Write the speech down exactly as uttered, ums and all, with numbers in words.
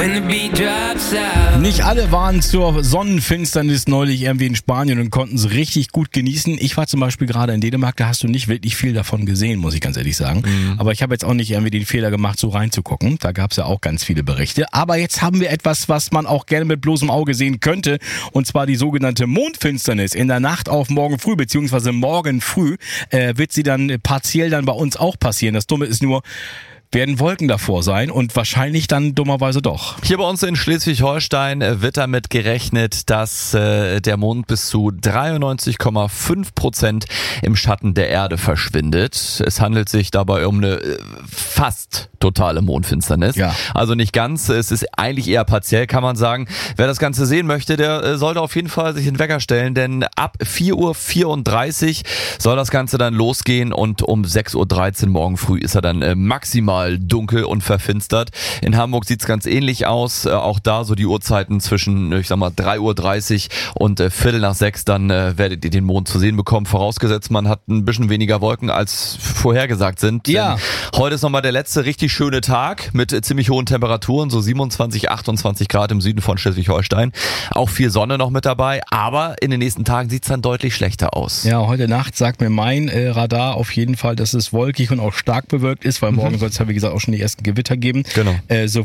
Nicht alle waren zur Sonnenfinsternis neulich irgendwie in Spanien und konnten es richtig gut genießen. Ich war zum Beispiel gerade in Dänemark, da hast du nicht wirklich viel davon gesehen, muss ich ganz ehrlich sagen. Mhm. Aber ich habe jetzt auch nicht irgendwie den Fehler gemacht, so reinzugucken. Da gab es ja auch ganz viele Berichte. Aber jetzt haben wir etwas, was man auch gerne mit bloßem Auge sehen könnte. Und zwar die sogenannte Mondfinsternis. In der Nacht auf morgen früh, beziehungsweise morgen früh, äh, wird sie dann partiell dann bei uns auch passieren. Das Dumme ist nur, werden Wolken davor sein und wahrscheinlich dann dummerweise doch. Hier bei uns in Schleswig-Holstein wird damit gerechnet, dass äh, der Mond bis zu dreiundneunzig Komma fünf Prozent im Schatten der Erde verschwindet. Es handelt sich dabei um eine äh, fast totale Mondfinsternis. Ja. Also nicht ganz, es ist eigentlich eher partiell, kann man sagen. Wer das Ganze sehen möchte, der äh, sollte auf jeden Fall sich den Wecker stellen, denn ab vier Uhr vierunddreißig soll das Ganze dann losgehen und um sechs Uhr dreizehn morgen früh ist er dann äh, maximal dunkel und verfinstert. In Hamburg sieht's ganz ähnlich aus. Äh, auch da so die Uhrzeiten zwischen, ich sag mal, drei Uhr dreißig und äh, Viertel nach sechs, dann äh, werdet ihr den Mond zu sehen bekommen. Vorausgesetzt, man hat ein bisschen weniger Wolken, als vorhergesagt sind. Ja. Denn heute ist nochmal der letzte richtig schöne Tag mit äh, ziemlich hohen Temperaturen, so siebenundzwanzig, achtundzwanzig Grad im Süden von Schleswig-Holstein. Auch viel Sonne noch mit dabei, aber in den nächsten Tagen sieht's dann deutlich schlechter aus. Ja, heute Nacht sagt mir mein äh, Radar auf jeden Fall, dass es wolkig und auch stark bewölkt ist, weil morgen mhm. soll es ja wie gesagt auch schon die ersten Gewitter geben. Genau. Äh, so